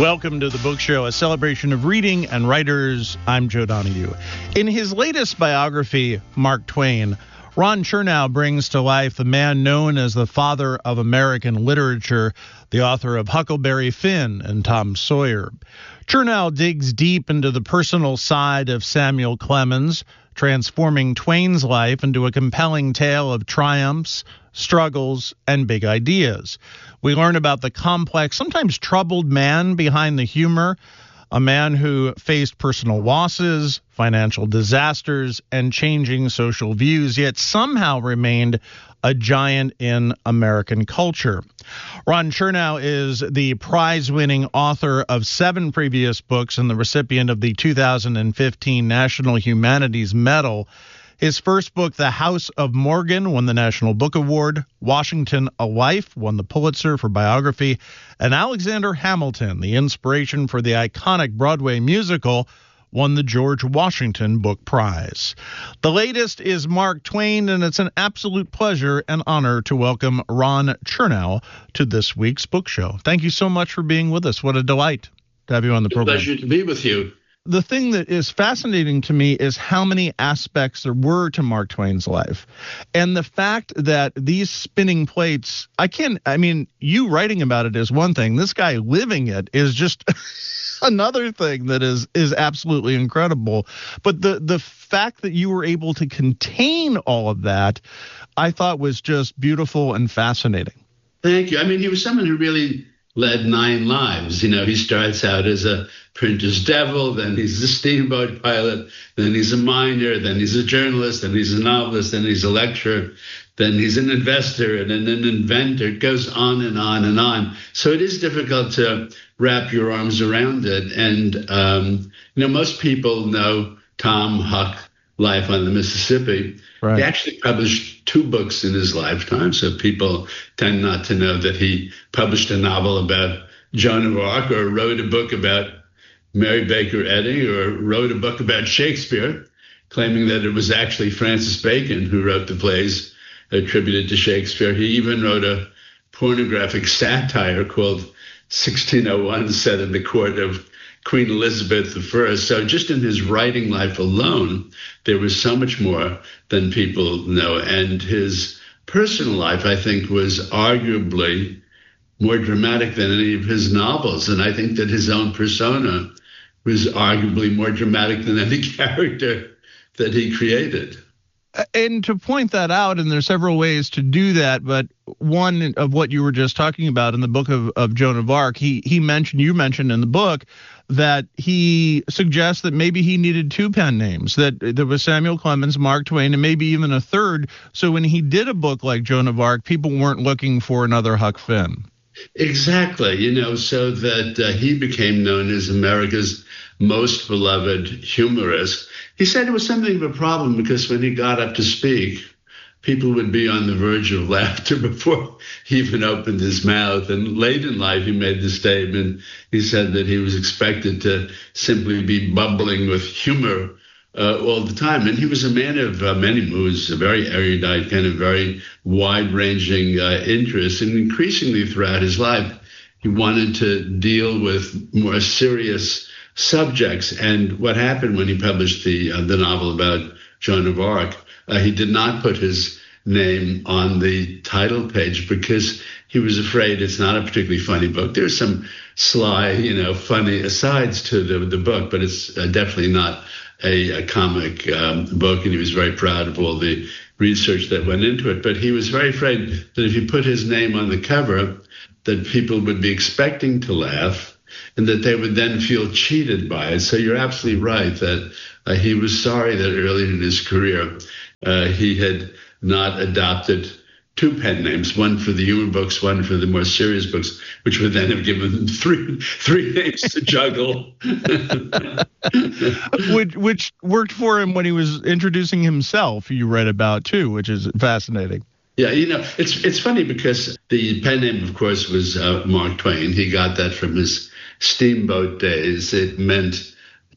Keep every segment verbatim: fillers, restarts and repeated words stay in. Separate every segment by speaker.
Speaker 1: Welcome to the Book Show, a celebration of reading and writers. I'm Joe Donahue. In his latest biography, Mark Twain, Ron Chernow brings to life the man known as the father of American literature, the author of Huckleberry Finn and Tom Sawyer. Chernow digs deep into the personal side of Samuel Clemens, transforming Twain's life into a compelling tale of triumphs, struggles, and big ideas. We learn about the complex, sometimes troubled man behind the humor, a man who faced personal losses, financial disasters, and changing social views, yet somehow remained a giant in American culture. Ron Chernow is the prize-winning author of seven previous books and the recipient of the two thousand fifteen National Humanities Medal. His first book, The House of Morgan, won the National Book Award. Washington, A Life, won the Pulitzer for biography. And Alexander Hamilton, the inspiration for the iconic Broadway musical, won the George Washington Book Prize. The latest is Mark Twain, and it's an absolute pleasure and honor to welcome Ron Chernow to this week's book show. Thank you so much for being with us. What a delight to have you on the program.
Speaker 2: Pleasure to be with you.
Speaker 1: The thing that is fascinating to me is how many aspects there were to Mark Twain's life. And the fact that these spinning plates, I can't, I mean, you writing about it is one thing. This guy living it is just another thing that is is absolutely incredible. But the, the fact that you were able to contain all of that, I thought was just beautiful and fascinating.
Speaker 2: Thank you. I mean, he was someone who really led nine lives. You know, he starts out as a printer's devil, then he's a steamboat pilot, then he's a miner, then he's a journalist, then he's a novelist, then he's a lecturer, then he's an investor and then an inventor. It goes on and on and on. So it is difficult to wrap your arms around it. And, um, you know, most people know Tom Huck, Life on the Mississippi. Right. He actually published two books in his lifetime, so people tend not to know that he published a novel about Joan of Arc or wrote a book about Mary Baker Eddy or wrote a book about Shakespeare, claiming that it was actually Francis Bacon who wrote the plays attributed to Shakespeare. He even wrote a pornographic satire called sixteen oh one, set in the court of Queen Elizabeth the First. So just in his writing life alone, there was so much more than people know. And his personal life, I think, was arguably more dramatic than any of his novels. And I think that his own persona was arguably more dramatic than any character that he created.
Speaker 1: And to point that out, and there's several ways to do that, but one of what you were just talking about in the book of, of Joan of Arc, he he mentioned, you mentioned in the book that he suggests that maybe he needed two pen names, that there was Samuel Clemens, Mark Twain, and maybe even a third. So when he did a book like Joan of Arc, people weren't looking for another Huck Finn.
Speaker 2: Exactly, you know, so that uh, he became known as America's most beloved humorist. He said it was something of a problem because when he got up to speak, people would be on the verge of laughter before he even opened his mouth. And late in life, he made the statement. He said that he was expected to simply be bubbling with humor uh, all the time. And he was a man of uh, many moods, a very erudite, kind of very wide-ranging uh, interests. And increasingly throughout his life, he wanted to deal with more serious subjects. And what happened when he published the uh, the novel about Joan of Arc, uh, he did not put his name on the title page because he was afraid it's not a particularly funny book. There's some sly, you know, funny asides to the, the book, but it's uh, definitely not a, a comic um, book. And he was very proud of all the research that went into it. But he was very afraid that if he put his name on the cover, that people would be expecting to laugh and that they would then feel cheated by it. So you're absolutely right that uh, he was sorry that early in his career uh, he had not adopted two pen names, one for the humor books, one for the more serious books, which would then have given him three three names to juggle.
Speaker 1: which, which worked for him when he was introducing himself, you read about too, which is fascinating.
Speaker 2: Yeah, you know, it's it's funny because the pen name, of course, was uh, Mark Twain. He got that from his steamboat days. It meant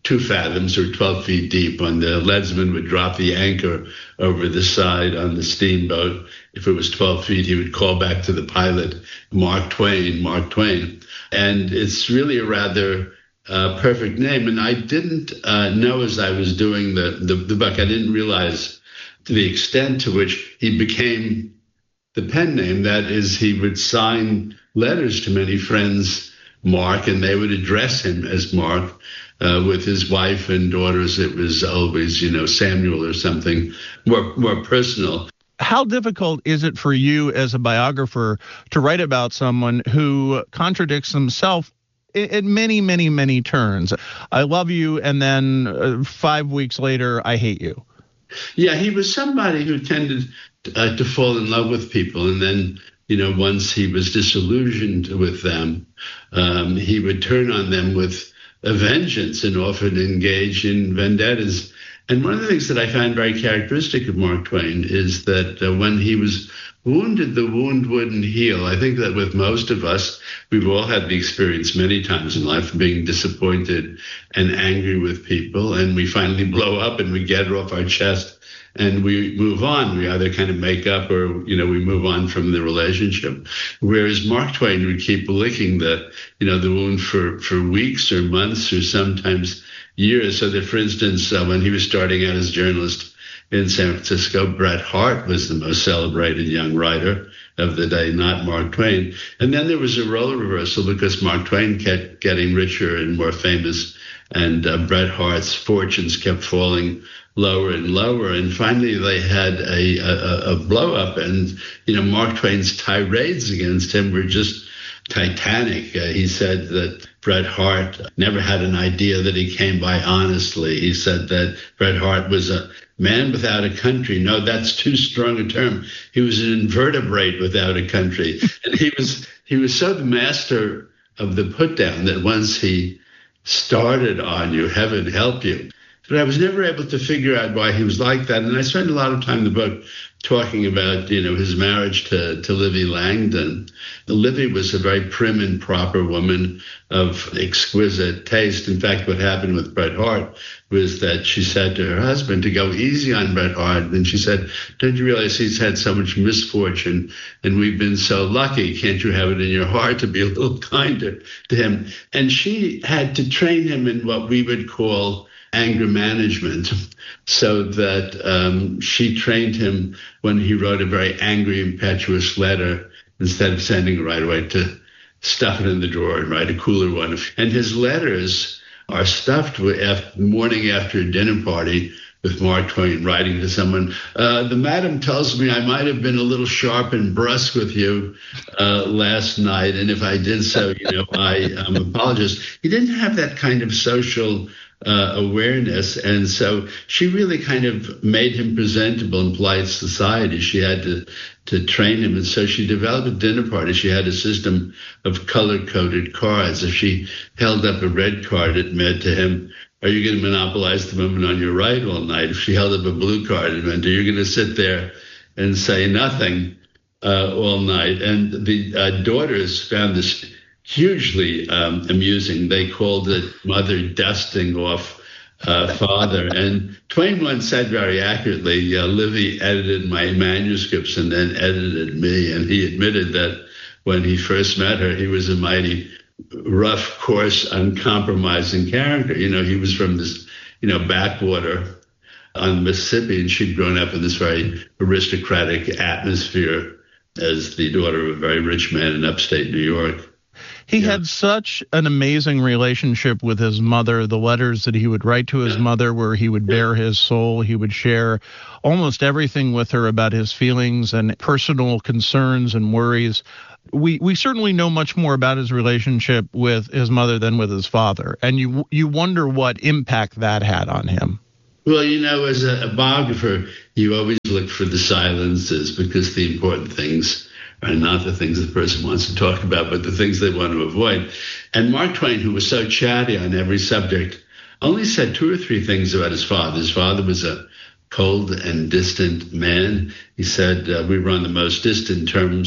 Speaker 2: two fathoms or twelve feet deep. When the leadsman would drop the anchor over the side on the steamboat, if it was twelve feet, he would call back to the pilot, Mark Twain, Mark Twain. And it's really a rather uh, perfect name. And I didn't uh, know as I was doing the, the, the book, I didn't realize to the extent to which he became the pen name. That is, he would sign letters to many friends Mark, and they would address him as Mark. Uh, with his wife and daughters, it was always, you know, Samuel or something more more personal.
Speaker 1: How difficult is it for you as a biographer to write about someone who contradicts himself at many, many, many turns? I love you, and then uh, five weeks later, I hate you.
Speaker 2: Yeah, he was somebody who tended uh, to fall in love with people, and then, you know, once he was disillusioned with them, um, he would turn on them with a vengeance and often engage in vendettas. And one of the things that I find very characteristic of Mark Twain is that uh, when he was wounded, the wound wouldn't heal. I think that with most of us, we've all had the experience many times in life of being disappointed and angry with people, and we finally blow up and we get it off our chest and we move on. We either kind of make up or, you know, we move on from the relationship. Whereas Mark Twain would keep licking the, you know, the wound for, for weeks or months or sometimes years. So that, for instance, uh, when he was starting out as a journalist in San Francisco, Bret Hart was the most celebrated young writer of the day, not Mark Twain. And then there was a role reversal because Mark Twain kept getting richer and more famous, and uh, Bret Hart's fortunes kept falling lower and lower, and finally they had a, a, a blow up, and, you know, Mark Twain's tirades against him were just titanic. Uh, he said that Bret Hart never had an idea that he came by honestly. He said that Bret Hart was a man without a country. No, that's too strong a term. He was an invertebrate without a country. And he was he was so the master of the put down that once he started on you, heaven help you. But I was never able to figure out why he was like that. And I spent a lot of time in the book talking about, you know, his marriage to, to Livy Langdon. Livy was a very prim and proper woman of exquisite taste. In fact, what happened with Bret Hart was that she said to her husband to go easy on Bret Hart. And she said, don't you realize he's had so much misfortune and we've been so lucky? Can't you have it in your heart to be a little kinder to him? And she had to train him in what we would call anger management, so that um, she trained him when he wrote a very angry, impetuous letter, instead of sending it right away, to stuff it in the drawer and write a cooler one. And his letters are stuffed with after, morning after a dinner party with Mark Twain writing to someone. Uh, the madam tells me I might have been a little sharp and brusque with you uh, last night, and if I did so, you know, I um, apologize. He didn't have that kind of social Uh, awareness, and so she really kind of made him presentable in polite society. She had to to train him, and so she developed a dinner party. She had a system of color-coded cards. If she held up a red card, it meant to him, are you going to monopolize the woman on your right all night? If she held up a blue card, it meant, are you going to sit there and say nothing uh, all night? And the uh, daughters found this hugely um, amusing. They called it mother dusting off uh, father. And Twain once said very accurately, uh, Livy edited my manuscripts and then edited me. And he admitted that when he first met her, he was a mighty rough, coarse, uncompromising character. You know, he was from this, you know, backwater on the Mississippi, and she'd grown up in this very aristocratic atmosphere as the daughter of a very rich man in upstate New York.
Speaker 1: He
Speaker 2: yeah.
Speaker 1: had such an amazing relationship with his mother. The letters that he would write to his mother, where he would bare his soul, he would share almost everything with her about his feelings and personal concerns and worries. We we certainly know much more about his relationship with his mother than with his father, and you you wonder what impact that had on him.
Speaker 2: Well, you know, as a, a biographer, you always look for the silences, because the important things are not the things the person wants to talk about, but the things they want to avoid. And Mark Twain, who was so chatty on every subject, only said two or three things about his father. His father was a cold and distant man. He said uh, we were on the most distant terms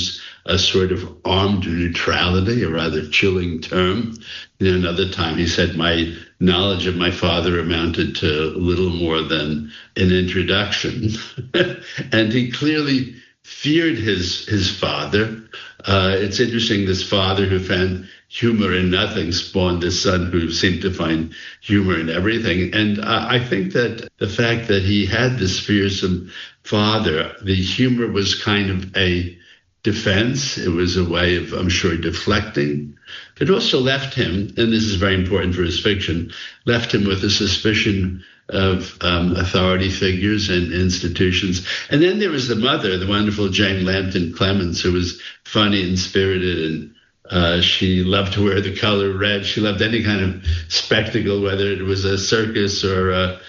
Speaker 2: a sort of armed neutrality, a rather chilling term. You know, another time he said, my knowledge of my father amounted to little more than an introduction. And he clearly feared his his father. Uh, it's interesting, this father who found humor in nothing spawned this son who seemed to find humor in everything. And uh, I think that the fact that he had this fearsome father, the humor was kind of a defense. It was a way of, I'm sure, deflecting. It also left him, and this is very important for his fiction, left him with a suspicion of um, authority figures and institutions. And then there was the mother, the wonderful Jane Lambton Clemens, who was funny and spirited, and uh, she loved to wear the color red. She loved any kind of spectacle, whether it was a circus or a,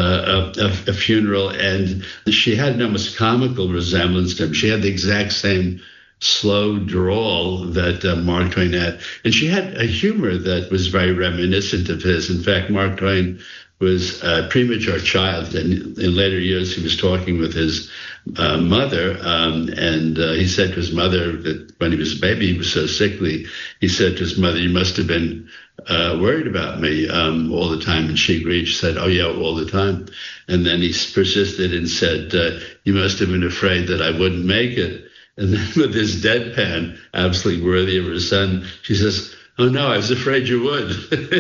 Speaker 2: a, a, a funeral. And she had an almost comical resemblance to him. She had the exact same slow drawl that uh, Mark Twain had. And she had a humor that was very reminiscent of his. In fact, Mark Twain was a premature child, and in later years he was talking with his uh, mother, um, and uh, he said to his mother that when he was a baby he was so sickly, he said to his mother, you must have been uh, worried about me um, all the time, and she agreed. She said, oh yeah, all the time. And then he persisted and said, uh, you must have been afraid that I wouldn't make it. And then with his deadpan, absolutely worthy of her son, she says, oh no, I was afraid you would.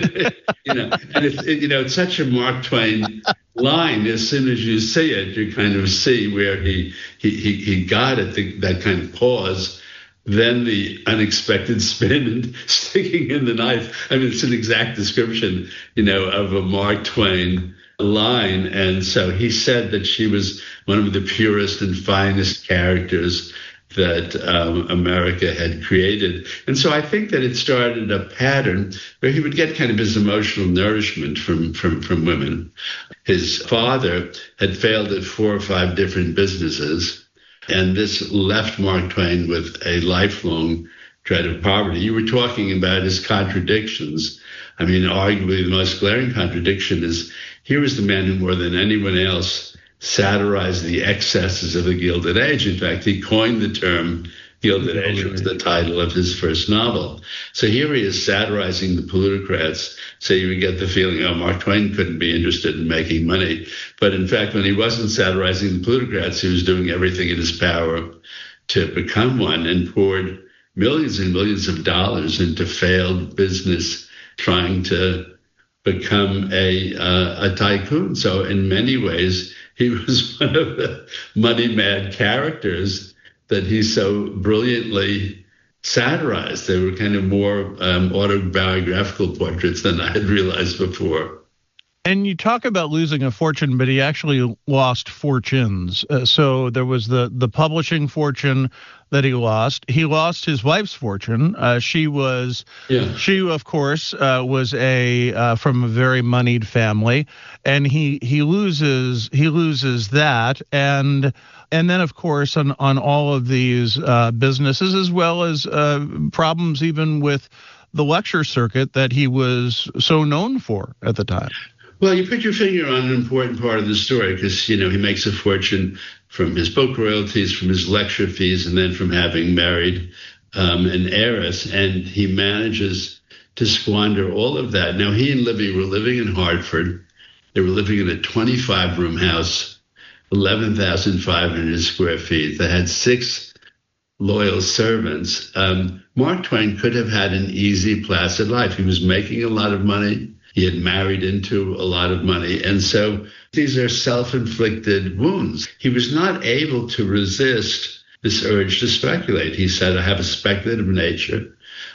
Speaker 2: you know, and it's, it, you know, it's such a Mark Twain line. As soon as you see it, you kind of see where he he he, he got it, the, that kind of pause, then the unexpected spin and sticking in the knife. I mean, it's an exact description, you know, of a Mark Twain line. And so he said that she was one of the purest and finest characters that um, America had created. And so I think that it started a pattern where he would get kind of his emotional nourishment from, from, from women. His father had failed at four or five different businesses, and this left Mark Twain with a lifelong dread of poverty. You were talking about his contradictions. I mean, arguably the most glaring contradiction is here is the man who more than anyone else satirized the excesses of the Gilded Age. In fact, he coined the term Gilded Age. It was the title of his first novel. So here he is satirizing the plutocrats. So you would get the feeling, oh, Mark Twain couldn't be interested in making money. But in fact, when he wasn't satirizing the plutocrats, he was doing everything in his power to become one, and poured millions and millions of dollars into failed business trying to become a uh, a tycoon. So in many ways, he was one of the money-mad characters that he so brilliantly satirized. They were kind of more um, autobiographical portraits than I had realized before.
Speaker 1: And you talk about losing a fortune, but he actually lost fortunes. Uh, so there was the, the publishing fortune that he lost. He lost his wife's fortune. Uh, she was, yeah. she of course, uh, was a uh, from a very moneyed family, and he he loses he loses that, and and then of course on on all of these uh, businesses, as well as uh, problems even with the lecture circuit that he was so known for at the time.
Speaker 2: Well, you put your finger on an important part of the story because, you know, he makes a fortune from his book royalties, from his lecture fees, and then from having married um, an heiress. And he manages to squander all of that. Now, he and Libby were living in Hartford. They were living in a twenty-five room house, eleven thousand five hundred square feet. They had six loyal servants. Um, Mark Twain could have had an easy, placid life. He was making a lot of money. He had married into a lot of money. And so these are self-inflicted wounds. He was not able to resist this urge to speculate. He said, I have a speculative nature.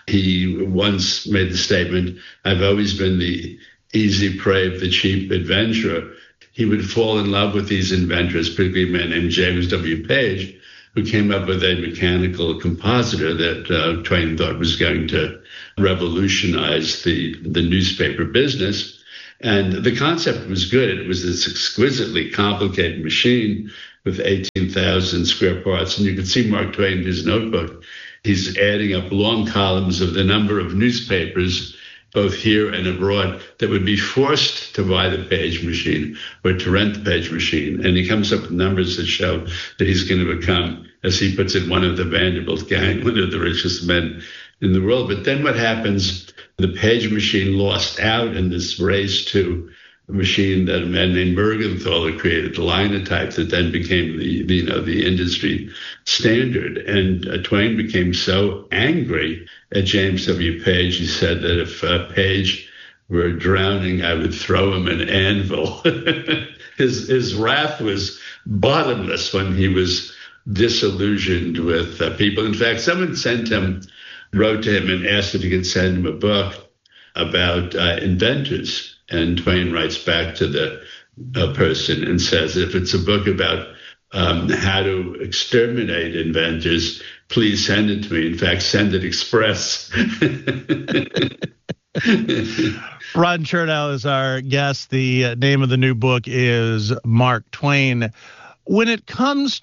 Speaker 2: He once made the statement, I've always been the easy prey of the cheap adventurer. He would fall in love with these inventors, particularly a man named James W. Page, who came up with a mechanical compositor that uh, Twain thought was going to revolutionize the, the newspaper business. And the concept was good. It was this exquisitely complicated machine with eighteen thousand square parts. And you can see Mark Twain in his notebook. He's adding up long columns of the number of newspapers both here and abroad, that would be forced to buy the Page machine or to rent the Page machine. And he comes up with numbers that show that he's going to become, as he puts it, one of the Vanderbilt gang, one of the richest men in the world. But then what happens? The Page machine lost out in this race to a machine that a man named Mergenthaler created, the Linotype, that then became the, the you know the industry standard. And uh, Twain became so angry at James W. Page, he said that if uh, Page were drowning, I would throw him an anvil. his his wrath was bottomless when he was disillusioned with uh, people. In fact, someone sent him, wrote to him and asked if he could send him a book about uh, inventors. And Twain writes back to the uh, person and says, if it's a book about um, how to exterminate inventors, please send it to me. In fact, send it express.
Speaker 1: Ron Chernow is our guest. The uh, name of the new book is Mark Twain. When it comes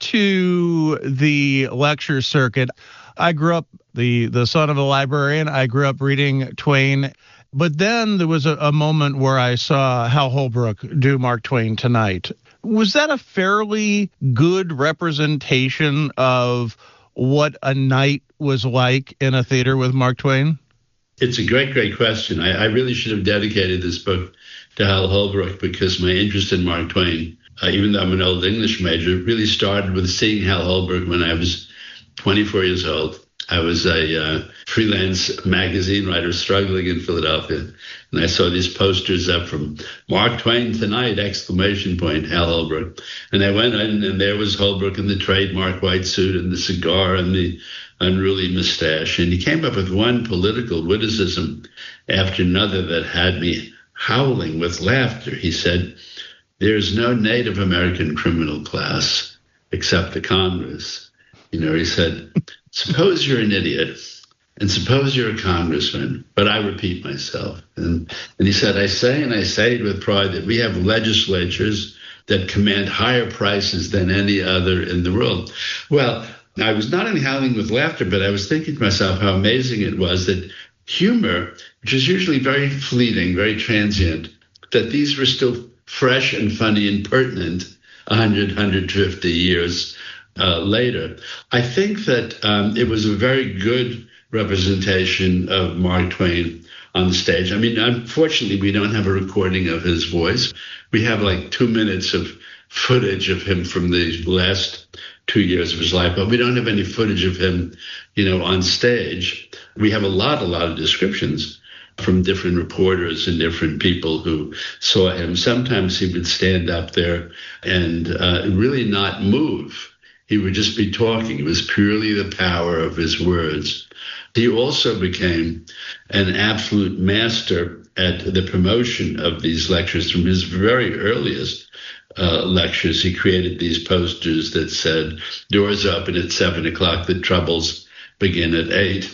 Speaker 1: to the lecture circuit, I grew up the, the son of a librarian. I grew up reading Twain. But then there was a, a moment where I saw Hal Holbrook do Mark Twain Tonight. Was that a fairly good representation of what a night was like in a theater with Mark Twain?
Speaker 2: It's a great, great question. I, I really should have dedicated this book to Hal Holbrook because my interest in Mark Twain, uh, even though I'm an old English major, really started with seeing Hal Holbrook when I was twenty-four years old. I was a uh, freelance magazine writer struggling in Philadelphia, and I saw these posters up from Mark Twain Tonight, exclamation point, Hal Holbrook. And I went in, and there was Holbrook in the trademark white suit and the cigar and the unruly mustache. And he came up with one political witticism after another that had me howling with laughter. He said, "There's no Native American criminal class except the Congress." You know, he said, suppose you're an idiot and suppose you're a congressman, but I repeat myself. And, and he said, I say and I say it with pride that we have legislatures that command higher prices than any other in the world. Well, I was not only howling with laughter, but I was thinking to myself how amazing it was that humor, which is usually very fleeting, very transient, that these were still fresh and funny and pertinent one hundred, one hundred fifty years Uh, later. I think that um, it was a very good representation of Mark Twain on the stage. I mean, unfortunately, we don't have a recording of his voice. We have like two minutes of footage of him from the last two years of his life, but we don't have any footage of him, you know, on stage. We have a lot, a lot of descriptions from different reporters and different people who saw him. Sometimes he would stand up there and uh, really not move. He would just be talking. It was purely the power of his words. He also became an absolute master at the promotion of these lectures. From his very earliest uh, lectures, he created these posters that said, doors open at seven o'clock, the troubles begin at eight.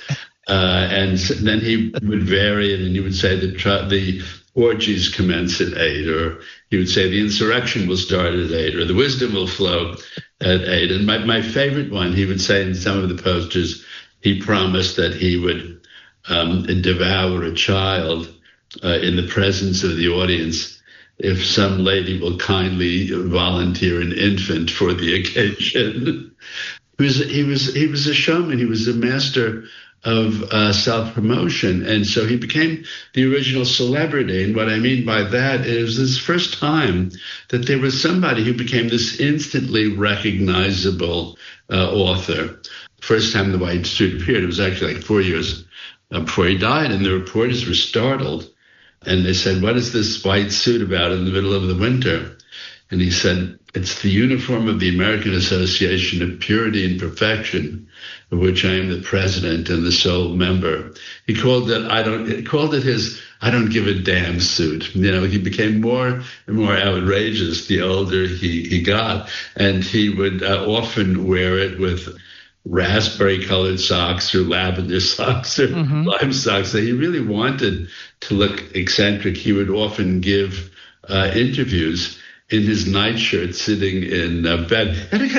Speaker 2: Uh, and then he would vary it, and he would say the tr- the orgies commence at eight, or he would say the insurrection will start at eight, or the wisdom will flow at eight. And my, my favorite one, he would say in some of the posters, he promised that he would um, devour a child uh, in the presence of the audience if some lady will kindly volunteer an infant for the occasion. he was he was he was a showman. He was a master of uh, self-promotion. And so he became the original celebrity. And what I mean by that is this first time that there was somebody who became this instantly recognizable uh, author. First time the white suit appeared, it was actually like four years uh, before he died. And the reporters were startled. And they said, what is this white suit about in the middle of the winter? And he said, it's the uniform of the American Association of Purity and Perfection, of which I am the president and the sole member. He called it, I don't, he called it his, I don't give a damn suit. You know, he became more and more outrageous the older he, he got. And he would uh, often wear it with raspberry colored socks or lavender socks or mm-hmm. lime socks. So he really wanted to look eccentric. He would often give uh, interviews in his nightshirt sitting in uh, bed. And